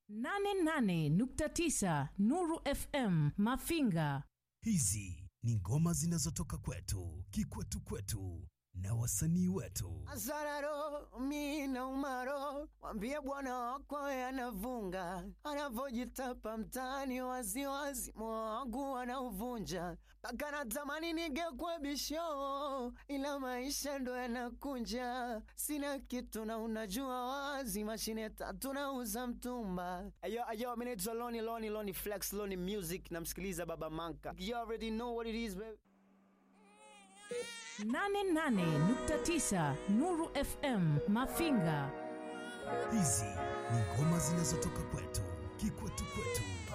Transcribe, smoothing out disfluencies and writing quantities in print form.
88.9 Nuru FM Mafinga. Hizi ni ngoma zinazotoka kwetu, kikwetu na wasanii wetu. Azararo, mina umaro, wambie bwana wako anavunga, anavojitapa mtani wazi wazi, mwangu anauvunja, paka natamani ningekwe bisho, ila maisha ndo yanakunja, sina kitu na unajua wazi, mashine tatu na uza mtumba. Ayo, minutes Lonely Flex, Lonely Music, na msikiliza Baba Manka. You already know what it is, baby. 88.9 Nuru FM Mafinga. Hizi ni ngoma zinazotoka kwetu, kikwetu.